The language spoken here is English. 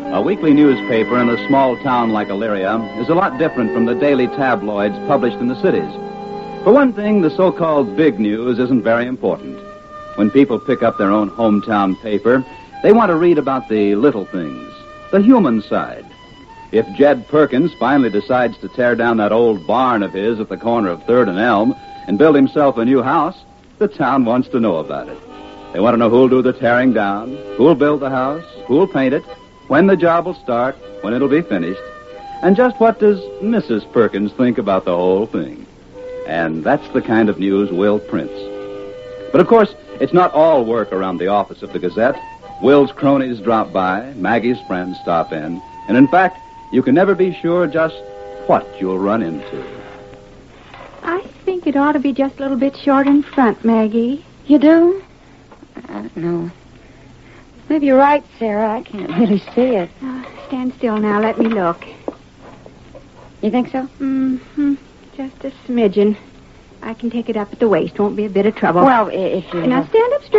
A weekly newspaper in a small town like Elyria is a lot different from the daily tabloids published in the cities. For one thing, the so-called big news isn't very important. When people pick up their own hometown paper, they want to read about the little things, the human side. If Jed Perkins finally decides to tear down that old barn of his at the corner of 3rd and Elm and build himself a new house, the town wants to know about it. They want to know who'll do the tearing down, who'll build the house, who'll paint it, when the job will start, when it'll be finished, and just what does Mrs. Perkins think about the whole thing. And that's the kind of news Will prints. But of course, it's not all work around the office of the Gazette. Will's cronies drop by, Maggie's friends stop in, and in fact, you can never be sure just what you'll run into. I think it ought to be just a little bit short in front, Maggie. You do? I don't know. Maybe you're right, Sarah. I can't really see it. Stand still now. Let me look. You think so? Mm-hmm. Just a smidgen. I can take it up at the waist. Won't be a bit of trouble. Well, if you... Now stand up straight.